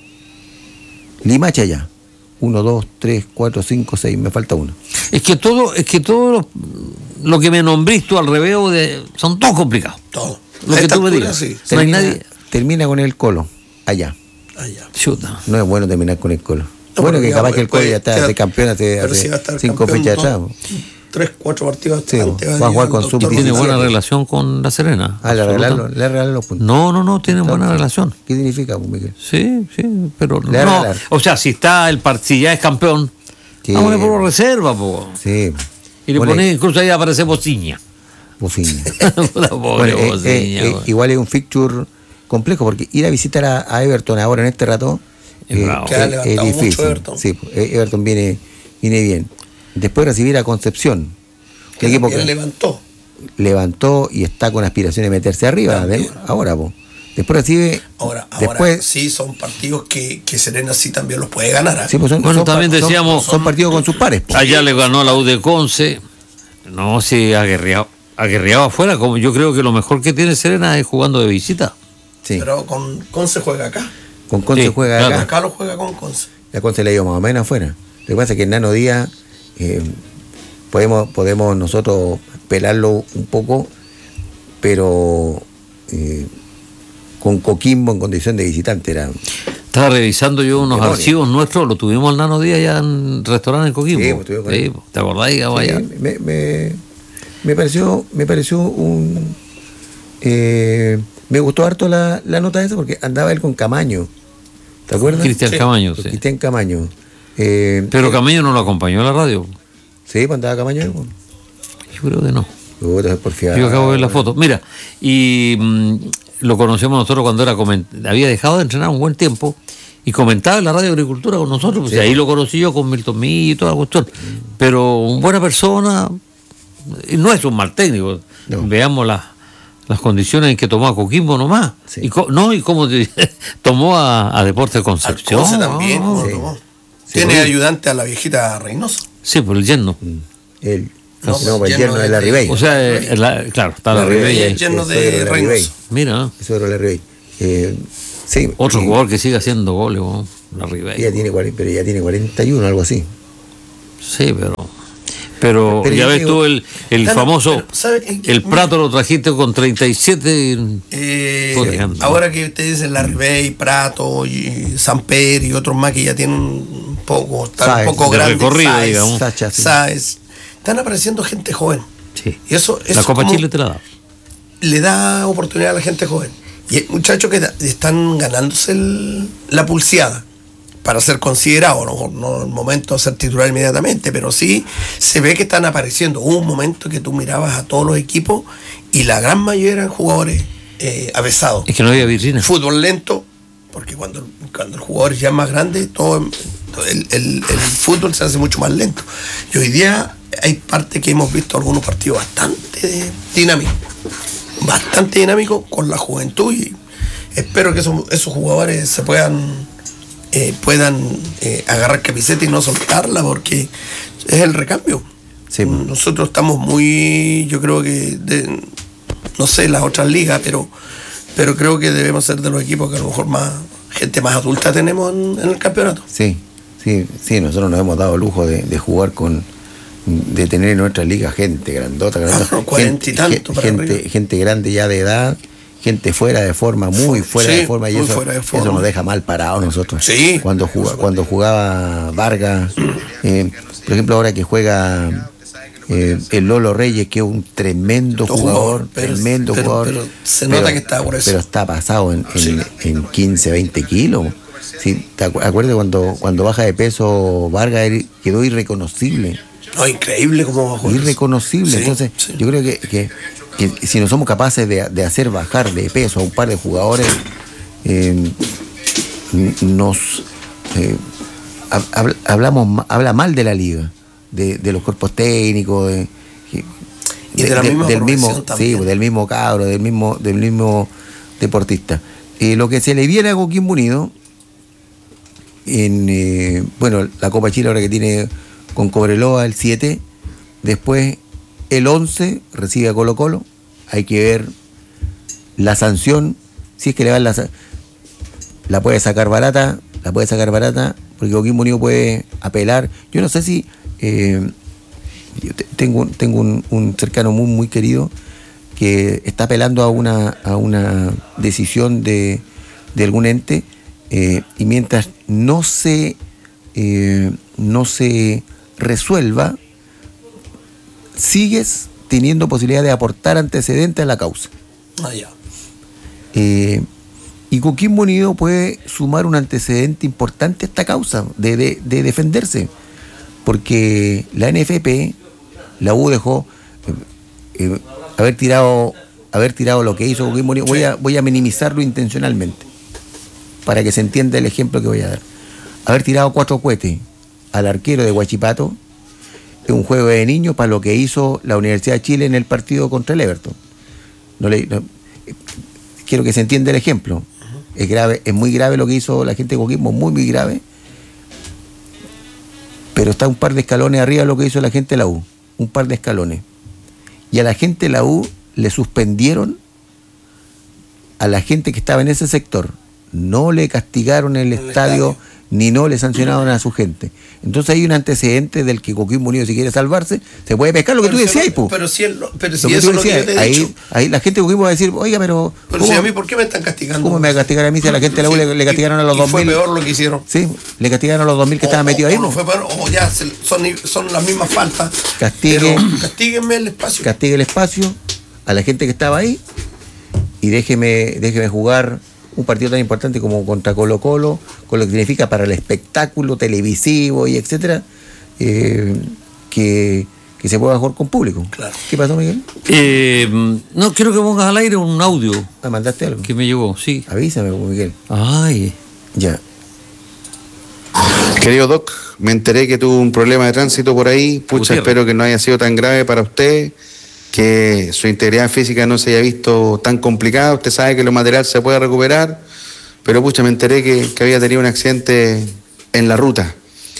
Limache allá. Uno, dos, tres, cuatro, cinco, seis. Me falta uno. Es que todo, es que todo lo, lo que me nombrís tú al revés de, son todos complicados. Todo. Lo A que esta tú me altura, digas. sí. No hay Termina, nadie. termina con el Colo. Allá. Allá. Chuta. No es bueno terminar con el Colo. No, bueno, pero que ya, capaz pues, que el Colo pues, ya está queda- de campeón hace, pero hace si va a estar cinco campeón, fechas dos- atrás. Tres, cuatro partidos Sí, antes, va a jugar el con doctor sub Tiene González. buena relación con La Serena. Ah, le absoluta. regalaron, le regalaron los puntos. No, no, no, tienen buena relación. ¿Qué significa, pues, Miguel? Sí, sí, pero Le no. regalaron. O sea, si está el par- si ya es campeón, Sí. vamos a por reserva, po. Sí. Y le Bueno, pones, incluso ahí aparece Bociña. Bociña. La pobre Bueno, eh, Bociña, eh, eh, po. igual es un fixture complejo porque ir a visitar a, a Everton ahora en este rato Es bravo. Que ha levantado mucho Everton. Sí, pues, eh, Everton viene, viene bien. Después recibir a Concepción, Que un equipo también que levantó. levantó y está con aspiraciones de meterse arriba. También. de- ahora, pues. Después recibe. Ahora, ahora después, sí son partidos que, que Serena sí también los puede ganar. ¿ah? sí, pues son, Bueno, son también pa- son- decíamos- son, partidos con sus pares. pues. Allá le ganó a la U de Conce. No, sí, aguerreado, aguerreado afuera. Como yo creo que lo mejor que tiene Serena es jugando de visita. Sí. Pero con Conce juega acá. Con Conce Sí, juega claro. acá. Acá lo juega con Conce. La Conce le dio más o menos afuera. Lo que pasa es que en Nano Díaz eh, podemos, podemos nosotros pelarlo un poco, pero eh, con Coquimbo en condición de visitante era. Estaba revisando yo unos Demonio. archivos nuestros, lo tuvimos al Nano Díaz allá en restaurante en Coquimbo. Sí, pues, estuvimos con él. pues, ¿te acordás? Íbamos allá. Sí, me, me, me pareció, me pareció un. eh, me gustó harto la, la nota esa porque andaba él con Camaño. ¿Te acuerdas? Cristian Sí. Camaño, Con sí. Cristian Camaño. Eh, Pero eh, Camaño no lo acompañó a la radio. Sí, pues andaba Camaño. Pues. Yo creo que no. Puta, es porfiado. Yo acabo de ver la foto. Mira, y mm, lo conocemos nosotros cuando era coment- había dejado de entrenar un buen tiempo y comentaba en la radio Agricultura con nosotros. Pues Sí. ahí lo conocí yo con Milton Millo y toda la cuestión. Pero una buena persona, y no es un mal técnico. No. Veamos las las condiciones en que tomó a Coquimbo nomás. Sí. Y co- no, y cómo te- tomó a, a Deportes Al Concepción. Conce también. Ah, como sí. tomó. Sí, Tiene sí. ayudante a la viejita Reynoso. Sí, por el yerno. Él. No, No, pues el lleno yerno de- de la Ribey. O sea, eh, la- claro, está la La Ribey Ribey. ahí. lleno Eso de era la Reynoso. Ribey. Mira, Eso era la Ribey. Eh, sí. otro y- jugador que sigue haciendo goles, weón, la Ribey. Ya tiene, cuarenta, pero ya tiene cuarenta y uno, algo así. Sí, pero. Pero, Pero ya yo ves digo- tú el, el Claro, famoso. pero, ¿sabe? Eh, El mira. Prato lo trajiste con treinta y siete. Eh, Podrían, ¿no? ahora que ustedes dicen la Ribey, Prato y Samper y otros más que ya tienen un poco, están Sáez, un poco de grandes, recorrido, Sáez, digamos. Sacha, sí. Sáez, están apareciendo gente joven. Sí. Y eso, La eso Copa como Chile te la da. le da oportunidad a la gente joven. Y hay muchachos que da- están ganándose el- la pulseada para ser considerados, no, no el momento de ser titular inmediatamente, pero sí se ve que están apareciendo. Hubo un momento que tú mirabas a todos los equipos y la gran mayoría eran jugadores eh, avesados. Es que no había vitrina. Fútbol lento, porque cuando, cuando el jugador ya es más grande, todo el, el- el fútbol se hace mucho más lento. Y hoy día hay parte que hemos visto algunos partidos bastante dinámicos, bastante dinámicos con la juventud, y espero que esos, esos jugadores se puedan eh, puedan eh, agarrar camiseta y no soltarla, porque es el recambio. Sí. Nosotros estamos muy, yo creo que de- no sé las otras ligas, pero pero creo que debemos ser de los equipos que a lo mejor más gente más adulta tenemos en, en el campeonato. Sí, sí, sí, nosotros nos hemos dado el lujo de, de jugar con, de tener en nuestra liga gente grandota, grandota. Ah, cuarenta y gente, tanto para gente, arriba. gente grande ya de edad, gente fuera de forma, muy Fu- fuera sí, de forma, y muy eso, fuera de forma. eso nos deja mal parados nosotros. Sí, Cuando, por juga- supuesto. cuando jugaba Vargas, eh, por ejemplo, ahora que juega eh, el Lolo Reyes, que es un tremendo Jugador, jugador, pero- tremendo pero- jugador. pero se nota que está por eso. Pero está pasado en, en, Sí. en quince, veinte kilos. Sí, ¿te acu- acuerdas cuando, cuando baja de peso Vargas él quedó irreconocible? No, increíble cómo va a jugar. Irreconocible. Sí, Entonces, sí. yo creo que, que- que si no somos capaces de, de hacer bajar de peso a un par de jugadores, eh, n- nos eh, hab- hab- hablamos ma- habla mal de la liga, de, de los cuerpos técnicos, de, Y de la misma del mismo, profesión también. sí, del mismo cabro, del mismo, del mismo deportista. Eh, lo que se le viene a Coquimbo Unido en eh, bueno, la Copa Chile ahora que tiene con Cobreloa el siete, después el once recibe a Colo Colo, hay que ver la sanción, si es que le dan la sa- la puede sacar barata, la puede sacar barata, porque Coquimbo Unido puede apelar. Yo no sé si eh, yo te- tengo, tengo un, un cercano muy muy querido que está apelando a una a una decisión de, de algún ente, eh, y mientras no se eh, no se resuelva, sigues teniendo posibilidad de aportar antecedentes a la causa. Ah, ya. Eh, y Coquimbo Unido puede sumar un antecedente importante a esta causa de, de, de defenderse, porque la N F P, la U dejó eh, eh, haber tirado haber tirado lo que hizo Coquimbo Unido. Voy a, voy a minimizarlo intencionalmente para que se entienda el ejemplo que voy a dar. Haber tirado cuatro cohetes al arquero de Huachipato es un juego de niños para lo que hizo la Universidad de Chile en el partido contra el Everton. No le, no- quiero que se entienda el ejemplo. Es grave, es muy grave lo que hizo la gente de Coquimbo, muy muy grave. Pero está un par de escalones arriba de lo que hizo la gente de la U, un par de escalones. Y a la gente de la U le suspendieron, a la gente que estaba en ese sector, no le castigaron el, En el estadio, estadio. ni no le sancionaron a su gente. Entonces hay un antecedente del que Coquimbo Unido, si quiere salvarse, se puede pescar lo que Pero tú si decías, no- po. Pero si, él lo- pero Lo si que eso tú es lo que yo decías, te he ahí, dicho. ahí la gente de Coquimbo va a decir, oiga, pero Pero ¿cómo, si a mí, ¿por qué me están castigando? cómo me va a castigar a mí si a la gente de la U le, le castigaron a los y dos fue mil? peor lo que hicieron. Sí, le castigaron a los dos mil que O- estaban o- metidos ahí, o no po. fue peor, o ya se- son, son las mismas faltas. Castigue. Pero castíguenme el espacio. Castigue el espacio a la gente que estaba ahí y déjeme, déjeme jugar un partido tan importante como contra Colo Colo, con lo que significa para el espectáculo televisivo y etcétera, eh, que, que se pueda jugar con público. Claro. ¿Qué pasó, Miguel? Eh, no, quiero que pongas al aire un audio Ah, ¿mandaste algo? que me llegó, sí. Avísame, Miguel. Ay, Ya. Querido Doc, me enteré que tuvo un problema de tránsito por ahí. Pucha, Gutiérrez. espero que no haya sido tan grave para usted, que su integridad física no se haya visto tan complicada. Usted sabe que lo material se puede recuperar, pero pucha, me enteré que, que había tenido un accidente en la ruta.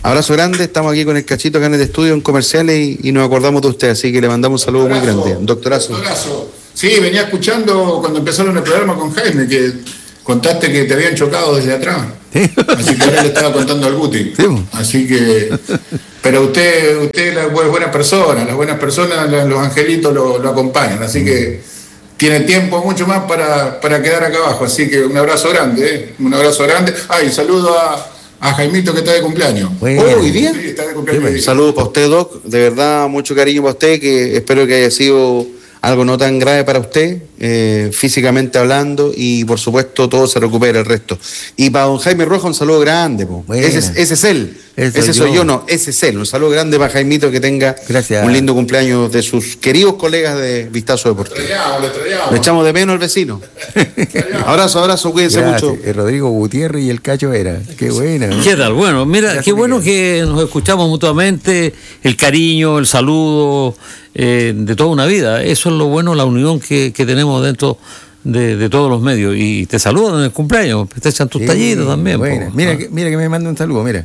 Abrazo grande, estamos aquí con el Cachito acá en el estudio en comerciales y, y nos acordamos de usted, así que le mandamos un saludo muy grande. Doctorazo. Doctorazo. Sí, venía escuchando cuando empezaron el programa con Jaime, que contaste que te habían chocado desde atrás. ¿Sí? Así que ahora le estaba contando al Guti. Sí. Así que... Pero usted, usted es buena persona, las buenas personas, los angelitos lo, lo acompañan, así que tiene tiempo mucho más para, para quedar acá abajo. Así que un abrazo grande, ¿eh? Un abrazo grande. Ah, y saludo a, a Jaimito que está de cumpleaños. Bueno. Oh, ¿hoy día? Sí, está de cumpleaños. Un saludo para usted, Doc. De verdad, mucho cariño para usted, que espero que haya sido algo no tan grave para usted, eh, físicamente hablando, y por supuesto todo se recupera el resto. Y para don Jaime Rojas, un saludo grande, po. Ese, es, ese es él, ese, ese soy yo. yo, no, ese es él. Un saludo grande para Jaimito, que tenga Gracias. un lindo cumpleaños de sus queridos colegas de Vistazo Deportivo. Le echamos de menos al vecino. Abrazo, abrazo, cuídense Gracias. mucho. El Rodrigo Gutiérrez y el Cacho Vera, qué buena. ¿no? ¿Qué tal? Bueno, mira, Gracias, qué bueno Miguel. que nos escuchamos mutuamente, el cariño, el saludo, eh, de toda una vida. Eso es lo bueno, la unión que, que tenemos dentro de, de todos los medios. Y te saludan en el cumpleaños, te echan tus sí, tallitos también. Bueno. Mira, ah. que, mira que me manda un saludo, mira.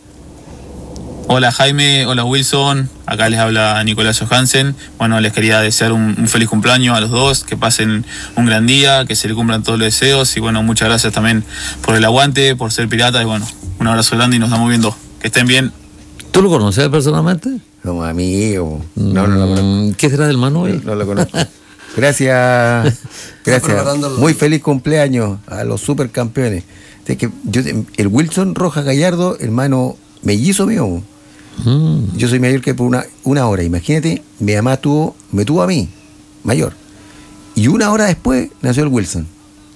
Hola Jaime, hola Wilson, acá les habla Nicolás Johansen. Bueno, les quería desear un, un feliz cumpleaños a los dos, que pasen un gran día, que se le cumplan todos los deseos y bueno, muchas gracias también por el aguante, por ser pirata y bueno, un abrazo grande y nos estamos viendo. Que estén bien. ¿Tú lo conoces personalmente? Como amigo. No, no lo conozco. ¿Qué será del Manuel? No, no lo conozco. Gracias. Gracias. Muy feliz cumpleaños a los supercampeones. Es que yo, el Wilson Rojas Gallardo, hermano mellizo mío. Mm. Yo soy mayor que por una, una hora. Imagínate, mi mamá tuvo, me tuvo a mí, mayor. Y una hora después nació el Wilson.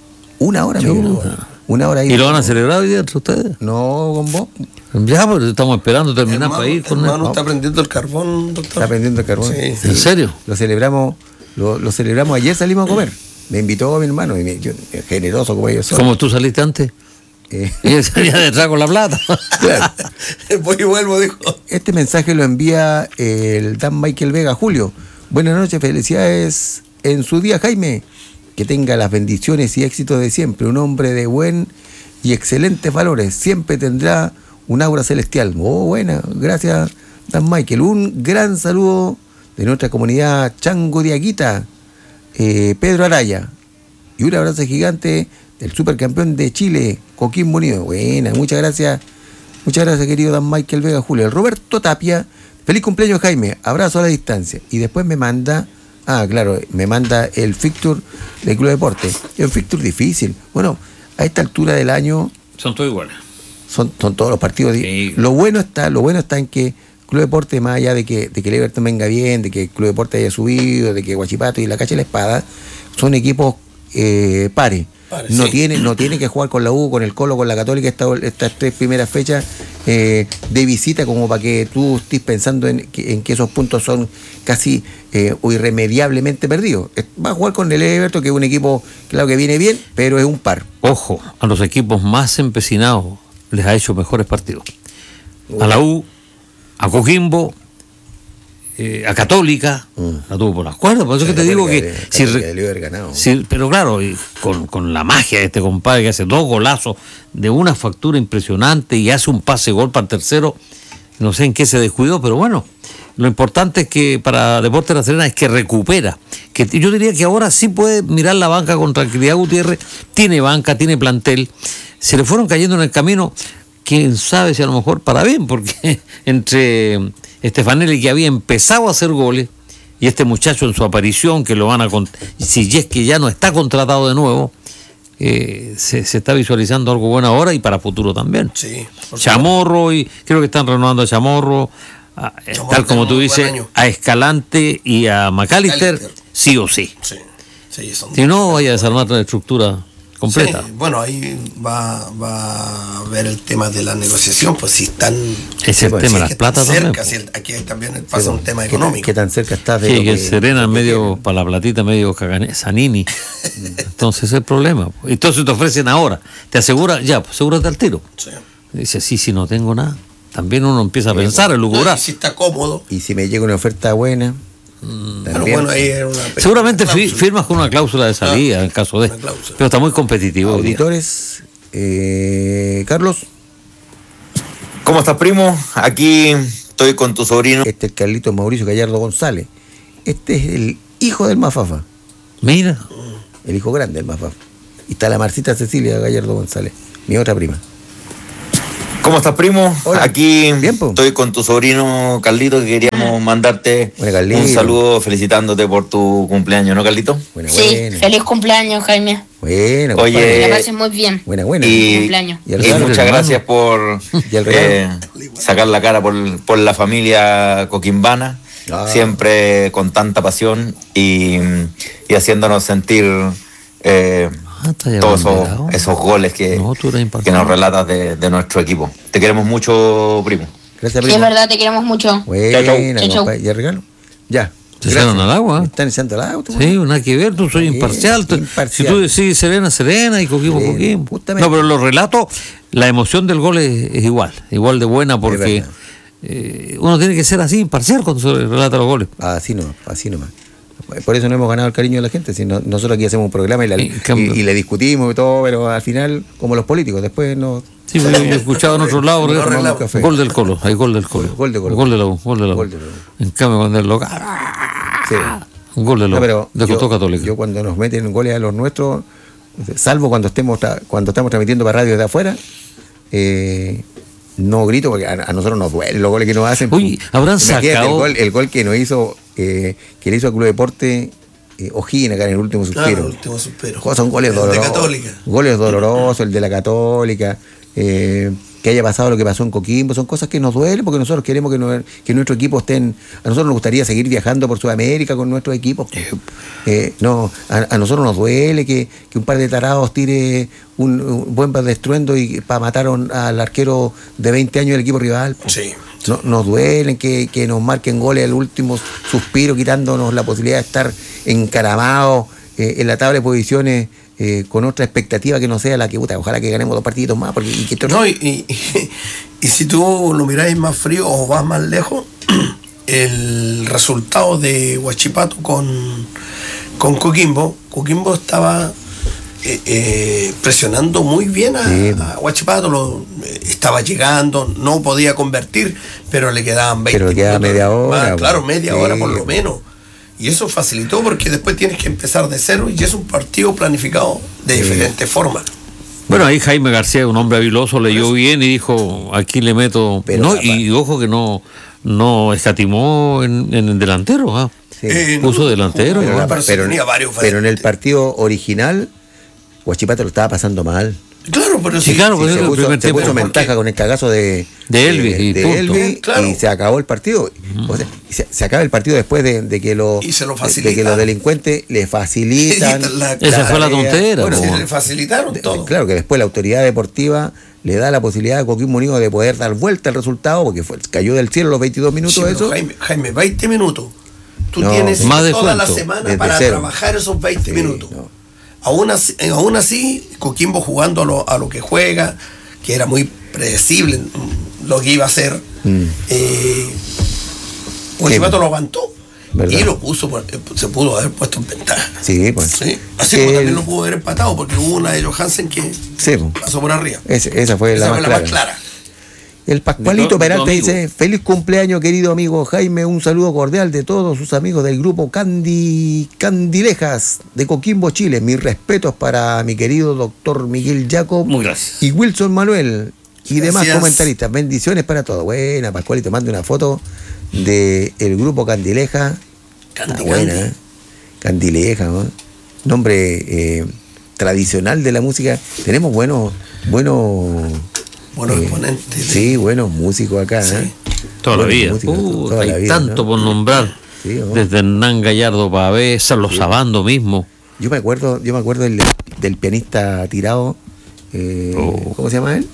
Una hora, amigo. Una hora ahí. ¿Y lo van a celebrar hoy día entre ustedes? No, con vos. Ya, pues estamos esperando terminar hermano, para ir con hermano, él. está prendiendo el carbón, doctor. Está prendiendo el carbón. Sí. Sí. ¿En serio? Lo celebramos, lo, lo celebramos ayer, salimos a comer. Me invitó a mi hermano, y me, yo, generoso como ellos son. ¿Cómo tú saliste antes? Eh. Y él salía detrás con la plata. Claro. Voy y vuelvo, dijo. Este mensaje lo envía el Dan Michael Vega. Julio, buenas noches, felicidades en su día, Jaime. Que tenga las bendiciones y éxitos de siempre. Un hombre de buen y excelentes valores. Siempre tendrá un aura celestial. Oh, buena. Gracias, Dan Michael. Un gran saludo de nuestra comunidad Chango de Aguita, eh, Pedro Araya. Y un abrazo gigante del supercampeón de Chile, Coquimbo Unido. Buena, muchas gracias. Muchas gracias, querido Dan Michael Vega Julio. El Roberto Tapia, feliz cumpleaños, Jaime. Abrazo a la distancia. Y después me manda, ah, claro, me manda el fixture del Club Deporte. Es un fixture difícil. Bueno, a esta altura del año. Son todos iguales. Son, son todos los partidos. Sí. Lo bueno está, lo bueno está en que Club Deporte, más allá de que, de que el Everton venga bien, de que el Club Deporte haya subido, de que Huachipato y la Cacha de la Espada, son equipos eh, pares. Vale, no, sí. tiene, no tiene que jugar con la U, con el Colo, con la Católica estas estas tres primeras fechas eh, de visita, como para que tú estés pensando en que, en que esos puntos son casi eh, o irremediablemente perdidos. Va a jugar con el Everton, que es un equipo, claro, que viene bien, pero es un par. Ojo, a los equipos más empecinados les ha hecho mejores partidos. A la U, a Coquimbo, Eh, a Católica, mm. la tuvo por las cuerdas, por eso sí, que te digo que, que si, ganado. si, pero claro, y con, con la magia de este compadre que hace dos golazos de una factura impresionante y hace un pase gol para el tercero, no sé en qué se descuidó, pero bueno, lo importante es que para Deportes La Serena es que recupera, que yo diría que ahora sí puede mirar la banca con tranquilidad. Gutiérrez tiene banca, tiene plantel, se le fueron cayendo en el camino, quién sabe si a lo mejor para bien, porque entre Stefanelli, que había empezado a hacer goles, y este muchacho en su aparición, que lo van a si es que ya no está contratado de nuevo, eh, se, se está visualizando algo bueno ahora y para futuro también. Sí, Chamorro, y creo que están renovando a Chamorro, a, Chamorro tal como tú dices, a Escalante y a McAllister, McAllister. sí o sí. sí, sí son si no, vaya a desarmar la estructura completa. Sí, bueno, ahí va, va a ver el tema de la negociación, pues si están... Es el tema de las platas también. Cerca, si el, aquí también pasa sí, un tema económico. ¿Qué tan cerca está de sí, lo que, que Serena que medio, para la platita, medio cagané, Zanini. Entonces es el problema. Entonces te ofrecen ahora, te asegura, ya, pues asegúrate al tiro. Sí. Dice, sí, si no tengo nada. También uno empieza a pensar, a lugurar. Si está cómodo. Y si me llega una oferta buena... Pero bueno, ahí era una seguramente una firmas con una cláusula de salida ah, en caso de. Pero está muy competitivo. Auditores, eh, Carlos. ¿Cómo estás, primo? Aquí estoy con tu sobrino. Este es Carlitos Mauricio Gallardo González. Este es el hijo del Mafafa. Mira. El hijo grande del Mafafa. Y está la Marcita Cecilia Gallardo González, mi otra prima. ¿Cómo estás, primo? Hola. Aquí Bien, po. estoy con tu sobrino Carlito, que queríamos mandarte Buena, Carlito. un saludo felicitándote por tu cumpleaños, ¿no, Carlito? Buena, Sí, buena. feliz cumpleaños, Jaime. Buena, Oye, compadre. Que la pases muy bien. Buena, buena. Y, cumpleaños. Y el y regalo, muchas hermano. gracias por Y el regalo. eh, sacar la cara por, por la familia coquimbana, Ah. siempre con tanta pasión y, y haciéndonos sentir eh, Ah, está ya todos esos, abanderado. esos goles que, No, tú eres que imparcial. nos relatas de, de nuestro equipo. Te queremos mucho, primo. Gracias, Sí, es primo. verdad, te queremos mucho. Buena, Chau, chau. Chau, compadre. ¿Y el regalo? Ya. Se echaron al agua. Están echando al agua. Sí, nada que ver, tú soy Sí, imparcial. Tú- imparcial. Si tú decís Serena, Serena y Coquimbo, Sí, Coquimbo. justamente. No, pero los relatos, la emoción del gol es, es igual, igual de buena porque verdad. eh, uno tiene que ser así, imparcial cuando se relata los goles. Así no, así nomás. Por eso no hemos ganado el cariño de la gente. Si no- nosotros aquí hacemos un programa y, la- En cambio- y- y le discutimos y todo, pero al final, como los políticos, después no. Sí, pero yo he escuchado en otros lados, No re- arreglamos. café. gol del Colo, hay gol del Colo. Gol de Colo. Gol de la U, gol de la U. Gol de la U. En cambio, cuando es local, Sí. un gol de la No, U, pero de yo, Cotó Católica. yo cuando nos meten goles a los nuestros, salvo cuando estemos tra- cuando estamos transmitiendo para radio de afuera, eh, no grito porque a, a nosotros nos duelen los goles que nos hacen. Oye, habrán Imagínate sacado- el gol, el gol que nos hizo, eh, que le hizo al Club Deporte eh, O'Higgins acá en el último suspiro. Claro, el último suspiro. Jo, Son goles El de dolorosos. Católica. Goles dolorosos, el de la Católica. eh, que haya pasado lo que pasó en Coquimbo, son cosas que nos duelen porque nosotros queremos que, no- que nuestro equipo estén. A nosotros nos gustaría seguir viajando por Sudamérica con nuestros equipos. Eh, no, a, a nosotros nos duele que, que un par de tarados tire un, un buen de estruendo y para matar a un- al arquero de veinte años del equipo rival. Sí. No- nos duelen que, que nos marquen goles al último suspiro, quitándonos la posibilidad de estar encaramados eh, en la tabla de posiciones eh, con otra expectativa que no sea la que, puta, ojalá que ganemos dos partiditos más. Porque, y que esto- No, y, y, y si tú lo miráis más frío o vas más lejos, el resultado de Huachipato con, con Coquimbo, Coquimbo estaba eh, eh, presionando muy bien a, Sí. a Huachipato, lo, eh, estaba llegando, no podía convertir, pero le quedaban veinte Pero le quedaba minutos media hora, más, claro, pues. media Sí. hora por lo menos. Y eso facilitó porque después tienes que empezar de cero y es un partido planificado de diferentes formas. Bueno, ahí Jaime García, un hombre habiloso, leyó bien y dijo, aquí le meto... Pero no, capaz- y ojo que no no escatimó en, en el delantero, ¿ah? Sí. Eh, Puso no, delantero, jugó, igual. pero sí tenía varios pero en el variantes. partido original, Huachipato lo estaba pasando mal. Claro, pero Sí, sí, claro, sí, pues se el puso, primer se tiempo, puso ¿por ventaja qué? con el cagazo de, De Elvis, y de punto. Elvis, Claro. y se acabó el partido. O sea, y se, se acaba el partido después de, de que los Y se lo de, facilitan. que los delincuentes le facilitan. La- Esa fue la tarea. tontera, Bueno, Sí, po. le facilitaron de- todo. claro que después la autoridad deportiva le da la posibilidad a Coquimbo Unido de poder dar vuelta al resultado porque fue, cayó del cielo los veintidós minutos Sí, pero eso. Jaime, Jaime, veinte minutos. Tú No, tienes más de toda la cuento, semana desde para cero. trabajar esos veinte Sí, minutos. no. Aún así, eh, aún así, Coquimbo jugando a lo, a lo que juega, que era muy predecible mm, lo que iba a hacer, Mm. eh, Huachipato Sí. lo aguantó ¿Verdad? y lo puso, por- eh, se pudo haber puesto en ventaja. Sí, pues. Sí, así Que como también el- lo pudo haber empatado, porque hubo una de Johansen que Sí, pues. pasó por arriba. Ese- esa fue Esa la, fue más, la clara. más clara. El De Pascualito tu- de tu Peralta amigo. dice, feliz cumpleaños querido amigo Jaime, un saludo cordial de todos sus amigos del grupo Candi, Candilejas de Coquimbo, Chile. Mis respetos para mi querido doctor Miguel Jacob Muy gracias. y Wilson Manuel y demás Gracias. comentaristas. Bendiciones para todos. Buena, Pascualito, mande una foto del grupo Candileja. Candi, Está buena, Candi. ¿eh? Candileja, ¿no? Nombre eh, tradicional de la música. Tenemos buenos, buenos Buenos eh, exponentes. Sí, buenos músicos acá, Sí. ¿eh? Toda la Buenos vida. músicos, Puta, toda la hay vida, tanto ¿no? por nombrar. Sí, ¿no? Desde Hernán Gallardo Pavesa, los Sabando mismo. Yo me acuerdo, yo me acuerdo del, del pianista Tirado, eh, Oh. ¿cómo se llama él?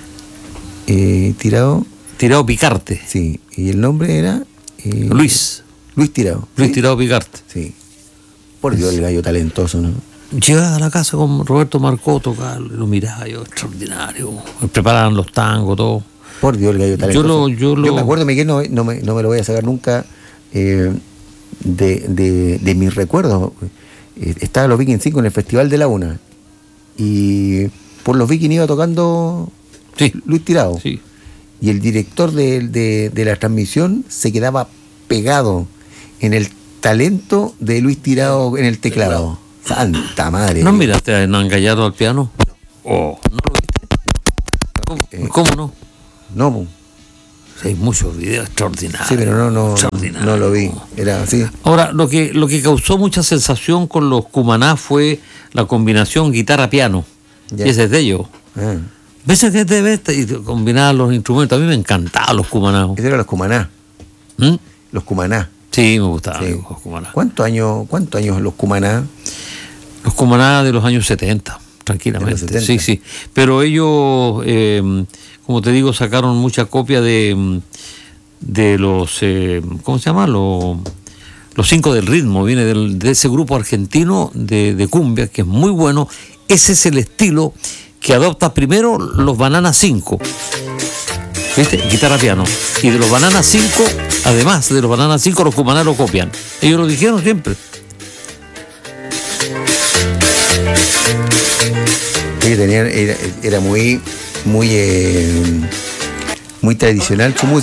Eh, Tirado, Tirado Picarte. sí, y el nombre era eh, Luis. Luis Tirado. Luis ¿sí? Tirado Picarte. Sí. Por Dios, el gallo talentoso, ¿no? Llegaba a la casa con Roberto Marcotto, Carlos, lo miraba yo, extraordinario. Preparaban los tangos, todo. Por Dios, el gallo talentoso. lo- yo lo- me acuerdo, Miguel, no, no, me, no me lo voy a sacar nunca eh, de, de, de mis recuerdos. Eh, estaba los Vikings cinco en el Festival de la Una. Y por los Vikings iba tocando Sí. Luis Tirado. Sí. y el director de, de, de la transmisión se quedaba pegado en el talento de Luis Tirado en el teclado. Santa madre. ¿No miraste a Hernán Gallardo al piano? Oh, ¿no lo viste? ¿Cómo, Eh, ¿cómo no? No, po. Hay muchos videos extraordinarios. Sí, pero no, no, extraordinarios. no lo vi. Era así. Ahora, lo que, lo que causó mucha sensación con los Cumaná fue la combinación guitarra-piano. Ya. Y ese es de ellos. Ah, ¿Ves que te ves? Y combinar los instrumentos. A mí me encantaban los Cumaná. esos eran los Cumaná. ¿Mm? Los Cumaná. Sí, me gustaban Sí. los Cumaná. ¿Cuántos años, cuántos años los Cumaná? Los Cumaná de los años setenta, tranquilamente. De los setenta. Sí, sí. Pero ellos, eh, como te digo, sacaron mucha copia de, de los, eh, ¿cómo se llama? Los, los Cinco del Ritmo. Viene del, de ese grupo argentino de, de cumbia, que es muy bueno. Ese es el estilo que adopta primero los Banana cinco. ¿Viste? Guitarra piano. Y de los Banana cinco, además de los Banana cinco, los Cumaná lo copian. Ellos lo dijeron siempre. Sí, tenían, era, era muy, muy, eh, muy tradicional su música.